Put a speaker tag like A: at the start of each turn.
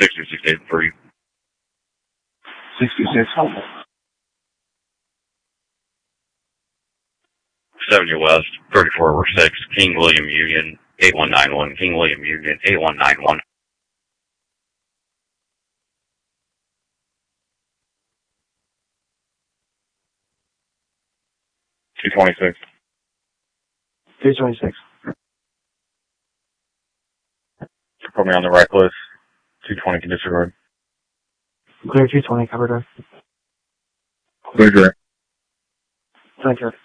A: 6683.
B: 66.
A: 70 West, 34 over 6, King William Union, 8191, King William Union, 8191.
B: 226.
C: 226.
B: Put me on the right list. 220 can disregard.
C: Clear 220, cover drive.
B: Clear direct.
C: Thank you.